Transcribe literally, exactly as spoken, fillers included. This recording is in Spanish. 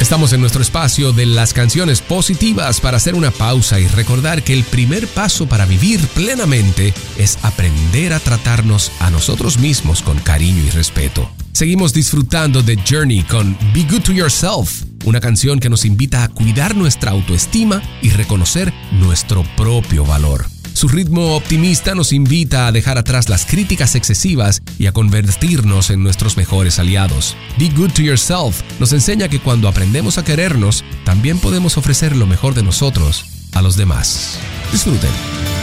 Estamos en nuestro espacio de las canciones positivas para hacer una pausa y recordar que el primer paso para vivir plenamente es aprender a tratarnos a nosotros mismos con cariño y respeto. Seguimos disfrutando de Journey con Be Good to Yourself, una canción que nos invita a cuidar nuestra autoestima y reconocer nuestro propio valor. Su ritmo optimista nos invita a dejar atrás las críticas excesivas y a convertirnos en nuestros mejores aliados. Be Good to Yourself nos enseña que cuando aprendemos a querernos, también podemos ofrecer lo mejor de nosotros a los demás. Disfruten.